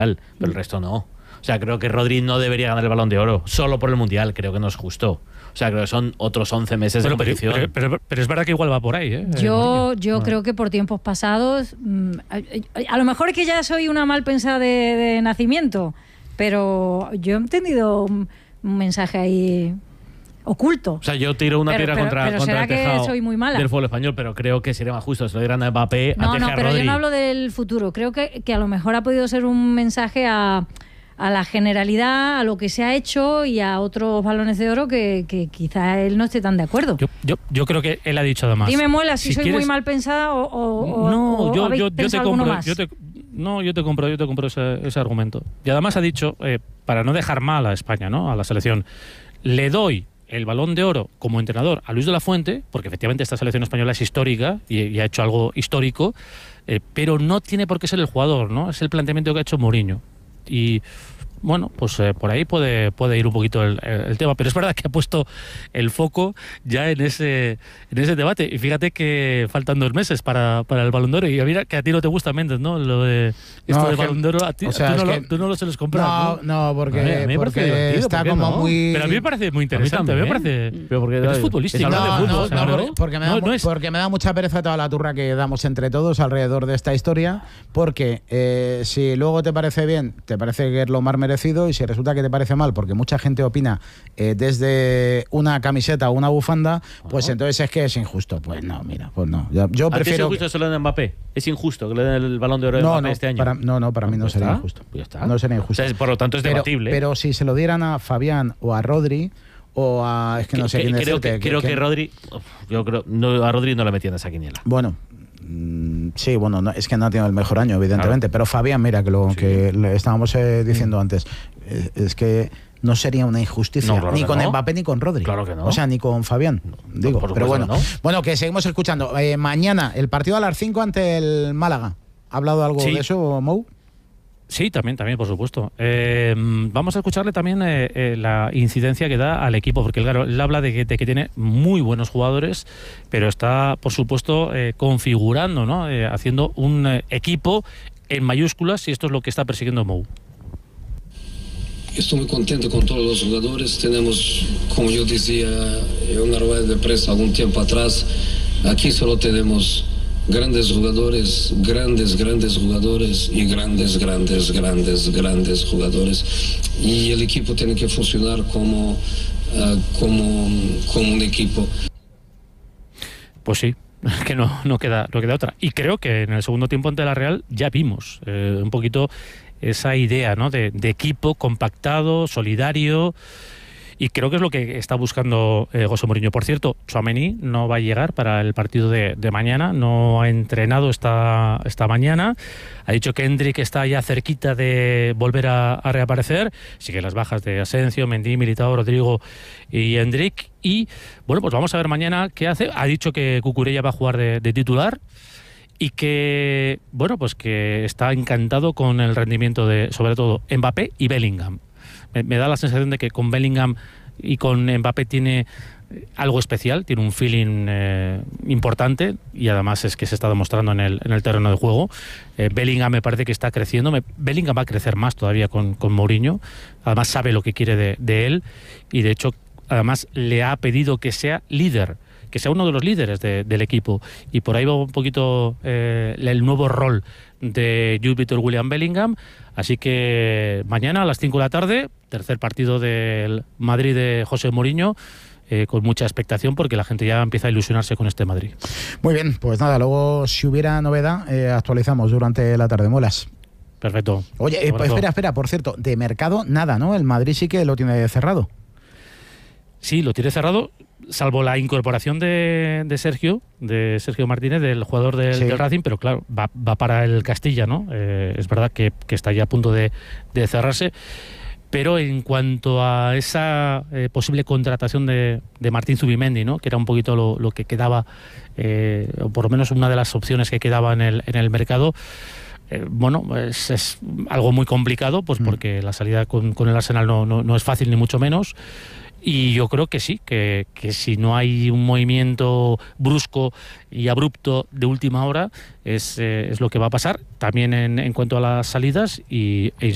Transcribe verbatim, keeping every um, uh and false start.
pero el resto no. O sea, creo que Rodri no debería ganar el Balón de Oro solo por el Mundial, creo que no es justo. O sea, creo que son otros once meses bueno, de competición. Pero, pero, pero, pero es verdad que igual va por ahí, ¿eh? Yo, yo no. creo que por tiempos pasados, a, a lo mejor es que ya soy una mal pensada de, de nacimiento, pero yo he entendido un, un mensaje ahí oculto. O sea, yo tiro una pero, piedra pero, contra, pero contra ¿será el tejado que soy muy mala? del fútbol español, pero creo que sería más justo se lo dieran a Mbappé No, antes no, que a pero Rodri. yo no hablo del futuro. Creo que, que a lo mejor ha podido ser un mensaje a, a la generalidad, a lo que se ha hecho y a otros balones de oro que, que quizá él no esté tan de acuerdo. Yo, yo, yo creo que él ha dicho además. Dime, Muela, si, si soy quieres... muy mal pensada o, o, no, o yo, habéis yo, yo te pensado alguno compro, más. yo te, no, yo te compro, yo te compro ese, ese argumento. Y además ha dicho, eh, para no dejar mal a España, ¿no? A la selección, le doy el Balón de Oro como entrenador a Luis de la Fuente, porque efectivamente esta selección española es histórica y, y ha hecho algo histórico, eh, pero no tiene por qué ser el jugador, ¿no? Es el planteamiento que ha hecho Mourinho. Y bueno, pues eh, por ahí puede, puede ir un poquito el, el, el tema, pero es verdad que ha puesto el foco ya en ese en ese debate. Y fíjate que faltan dos meses para, para el Balón de Oro, y mira que a ti no te gusta, Méndez, ¿no? Lo de esto no, del que, Balón de Oro, a ti, o sea, tú, no es lo, tú no lo sueles comprar, no, ¿no? no, porque, a mí, a mí me porque está como no? muy... Pero a mí me parece muy interesante, a mí, a mí me parece... Pero porque pero es futbolístico. No, de no, fútbol, no, claro. porque, porque, me da, no, no es... porque me da mucha pereza toda la turra que damos entre todos alrededor de esta historia, porque eh, si luego te parece bien, te parece que es lo más merecido, y si resulta que te parece mal, porque mucha gente opina eh, desde una camiseta o una bufanda, pues oh. entonces es que es injusto. Pues no, mira, pues no. Yo, yo prefiero... ¿Es injusto que se lo den a Mbappé? ¿Es injusto que le den el Balón de Oro a no, Mbappé no, este año? Para, no, no, para mí no pues sería está. injusto. Pues ya está. No sería injusto. O sea, por lo tanto es pero, debatible. Pero si se lo dieran a Fabián o a Rodri, o a... Es que no sé que, quién creo decirte, que, que, creo que, que Rodri... Yo creo... No, a Rodri no le metían esa quiniela. Bueno... Sí, bueno, no, es que no ha tenido el mejor año, evidentemente, claro. Pero Fabián, mira, que lo sí. que le estábamos eh, diciendo mm. antes, es, es que no sería una injusticia, no, claro ni con no. Mbappé ni con Rodri. Claro que no. O sea, ni con Fabián, no, digo. No, pero bueno, no. bueno, que seguimos escuchando. Eh, mañana, el partido a las cinco ante el Málaga. ¿Ha hablado algo sí. de eso, Mou? Sí, también, también, por supuesto. Eh, vamos a escucharle también eh, eh, la incidencia que da al equipo, porque claro, él habla de que, de que tiene muy buenos jugadores, pero está, por supuesto, eh, configurando, ¿no? Eh, haciendo un eh, equipo en mayúsculas, y esto es lo que está persiguiendo Mou. Estoy muy contento con todos los jugadores. Tenemos, como yo decía en una rueda de prensa algún tiempo atrás, aquí solo tenemos grandes jugadores, grandes, grandes jugadores y grandes, grandes, grandes, grandes jugadores. Y el equipo tiene que funcionar como, uh, como, como un equipo. Pues sí, que no, no, queda, no queda otra. Y creo que en el segundo tiempo ante la Real ya vimos eh, un poquito esa idea, ¿no? de, de equipo compactado, solidario. Y creo que es lo que está buscando eh, José Mourinho. Por cierto, Tchouaméni no va a llegar para el partido de, de mañana, no ha entrenado esta, esta mañana. Ha dicho que Endrick está ya cerquita de volver a, a reaparecer. Sigue las bajas de Asensio, Mendy, Militao, Rodrigo y Endrick. Y bueno, pues vamos a ver mañana qué hace. Ha dicho que Cucurella va a jugar de, de titular. Y que, bueno, pues que está encantado con el rendimiento de, sobre todo, Mbappé y Bellingham. Me, me da la sensación de que con Bellingham y con Mbappé tiene algo especial, tiene un feeling eh, importante, y además es que se está demostrando en el, en el terreno de juego. Eh, Bellingham me parece que está creciendo. Me, Bellingham va a crecer más todavía con, con Mourinho. Además sabe lo que quiere de, de él, y de hecho además le ha pedido que sea líder, que sea uno de los líderes de, del equipo, y por ahí va un poquito eh, el nuevo rol de Jude Victor-William Bellingham. Así que mañana a las cinco de la tarde, tercer partido del Madrid de José Mourinho, eh, con mucha expectación, porque la gente ya empieza a ilusionarse con este Madrid. Muy bien, pues nada, luego si hubiera novedad eh, actualizamos durante la tarde, Muelas. Perfecto. Oye, eh, pues espera, espera, por cierto, de mercado nada, ¿no? El Madrid sí que lo tiene cerrado. Sí, lo tiene cerrado, salvo la incorporación de, de Sergio, de Sergio Martínez, del jugador del, sí. del Racing, pero claro, va, va para el Castilla, ¿no? Eh, es verdad que, que está ya a punto de, de cerrarse, pero en cuanto a esa eh, posible contratación de, de Martín Zubimendi, ¿no? Que era un poquito lo, lo que quedaba, eh, o por lo menos una de las opciones que quedaba en el, en el mercado, eh, bueno, es, es algo muy complicado, pues porque mm. la salida con, con el Arsenal no, no, no es fácil, ni mucho menos. Y yo creo que sí, que, que si no hay un movimiento brusco y abrupto de última hora, es, eh, es lo que va a pasar, también en, en cuanto a las salidas. Y, e